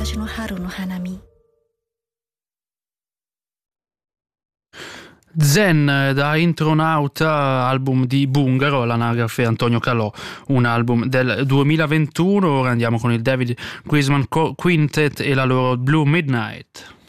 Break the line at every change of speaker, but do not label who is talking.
私の春の花見.
Zen da Intronauta, album di Bungaro, l'anagrafe Antonio Calò, un album del 2021. Ora andiamo con il David Grisman Quintet e la loro Blue Midnight.